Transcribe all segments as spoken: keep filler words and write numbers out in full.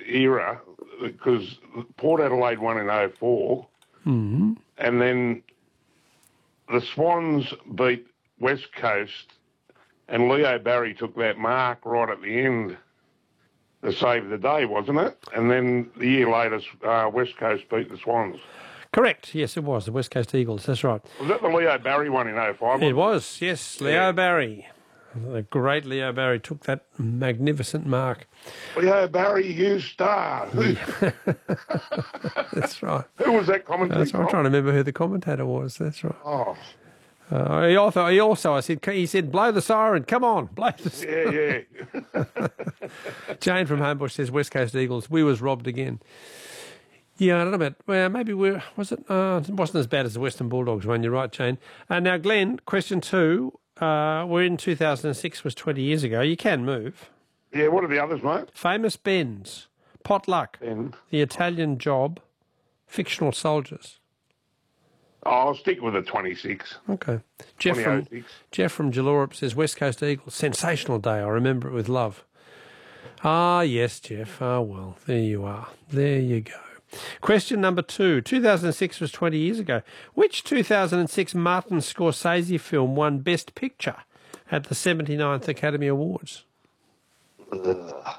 era because Port Adelaide won in oh four, Mm-hmm. and then the Swans beat West Coast, and Leo Barry took that mark right at the end to save the day, wasn't it? And then the year later, uh, West Coast beat the Swans. Correct. Yes, it was the West Coast Eagles. That's right. Was that the Leo Barry one in oh five? It was, yes. Leo Yeah. Barry. The great Leo Barry took that magnificent mark. Leo Barry, you star. Who, That's right. who was that commentator? That's right. I'm from? trying to remember who the commentator was. That's right. Oh, Uh, he also, he also, I said, he said, blow the siren. Come on, blow the siren. yeah, yeah. Jane from Homebush says, West Coast Eagles, we was robbed again. Yeah, I don't know about, well, maybe we're, was it, uh, it wasn't as bad as the Western Bulldogs one, you're right, Jane. Uh, now, Glenn, question two, uh, we're in two thousand six, was twenty years ago. You can move. Yeah, what are the others, mate? Famous Benz, Potluck, Ben. The Italian Job, Fictional Soldiers. Oh, I'll stick with the twenty-six. Okay. Jeff from, Jeff from Jallurup says, West Coast Eagles, sensational day. I remember it with love. Ah, yes, Jeff. Ah, well, there you are. There you go. Question number two. two thousand six was twenty years ago. Which two thousand six Martin Scorsese film won Best Picture at the seventy-ninth Academy Awards? Uh,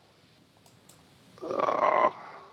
uh,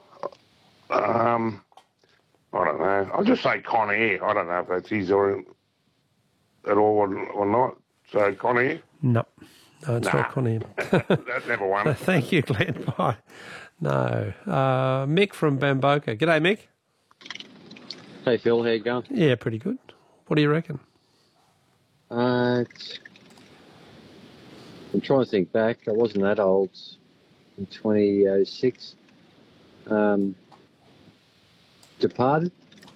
um, I don't know. I'll just say Con Air. I don't know if that's his or at all or not. So Con Air? No. No, it's Nah. not Con Air. That's never won. Thank you, Glenn. Bye. No. Uh, Mick from Bamboka. G'day, Mick. Hey, Phil. How you going? Yeah, pretty good. What do you reckon? Uh, it's- I'm trying to think back. I wasn't that old in twenty oh six. Um, Departed?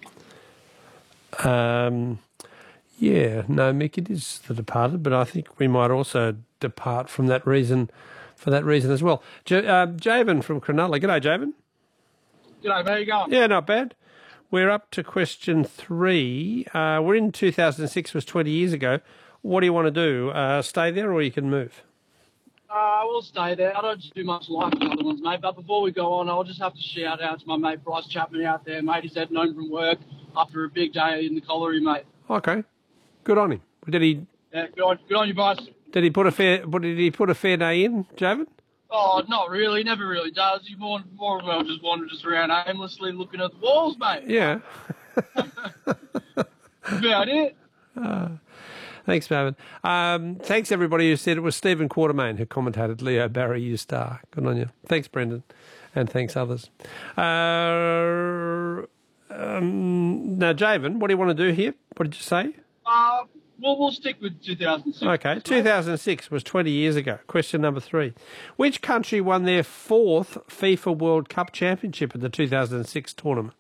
Um, yeah, no, Mick, it is The Departed, but I think we might also depart from that reason, for that reason as well. J- uh, Javen from Cronulla. G'day, Javen. G'day, how you going? Yeah, not bad. We're up to question three. Uh, we're in two thousand six, was twenty years ago. What do you want to do? Uh, stay there or you can move? Uh, we'll stay there. I don't do much like the other ones, mate. But before we go on, I'll just have to shout out to my mate Bryce Chapman out there, mate. He's heading home from work after a big day in the colliery, mate. Okay, good on him. Did he? Yeah, good on, good on you, Bryce. Did he put a fair? Did he put a fair day in, Javen? Oh, not really. He never really does. He more, more well just wanders around aimlessly looking at the walls, mate. Yeah. About it. Uh, thanks, Marvin. Um, thanks, everybody who said it was Stephen Quartermain who commentated Leo Barry, you star. Good on you. Thanks, Brendan. And thanks, others. Uh, um, now, Javen, what do you want to do here? What did you say? Uh, well, we'll stick with two thousand six. Okay, two thousand six was twenty years ago. Question number three. Which country won their fourth FIFA World Cup championship at the two thousand six tournament?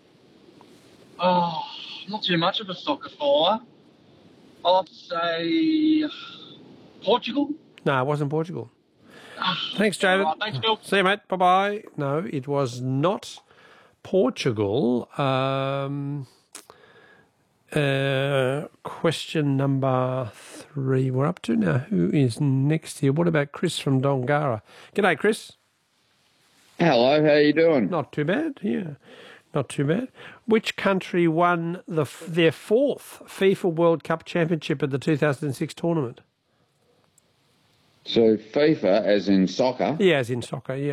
Oh, not too much of a soccer follower. I'll have to say Portugal. No, it wasn't Portugal. Thanks, Javen. All right, thanks, Phil. See you, mate. Bye-bye. No, it was not Portugal. Um, uh, question number three. We're up to now. Who is next here? What about Chris from Dongara? G'day, Chris. Hello, how you doing? Not too bad. Yeah, not too bad. Which country won the their fourth FIFA World Cup championship at the two thousand six tournament? So FIFA, as in soccer. Yeah, as in soccer. Yeah,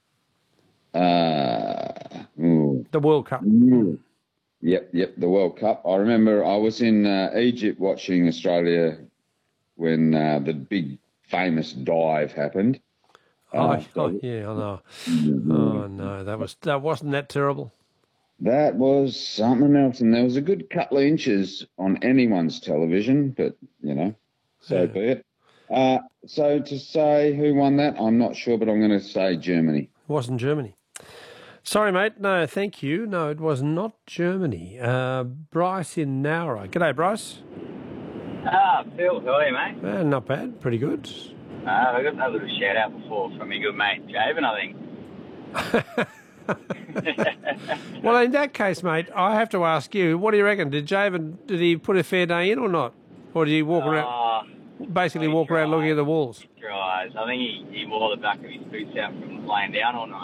Uh, ooh, the World Cup. ooh. Yep, yep, the World Cup. I remember I was in uh, Egypt watching Australia when uh, the big famous dive happened. Oh, Uh, so- oh, yeah, I know. Oh no, that was that wasn't that terrible. That was something else, and there was a good couple of inches on anyone's television, but, you know, so Yeah. be it. Uh, so to say who won that, I'm not sure, but I'm going to say Germany. It wasn't Germany. Sorry, mate. No, thank you. No, it was not Germany. Uh, Bryce in Nowra. G'day, Bryce. Ah, Phil, how are you, mate? Uh, not bad. Pretty good. Uh, I got a little shout out before from your good mate Javen, I think. Well, in that case, mate, I have to ask you, what do you reckon? Did Javen, did he put a fair day in or not? Or did he walk around, Oh, basically he walk around tried. looking at the walls? Tries. I think he, he wore the back of his boots out from laying down all night.